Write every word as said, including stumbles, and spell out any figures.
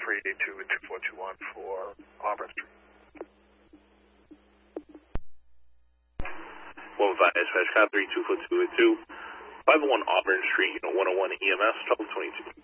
three eight two two four two one for Auburn Street. one five dispatch, code three two four two eight two, five oh one Auburn Street, unit one oh one E M S, trouble twenty-two.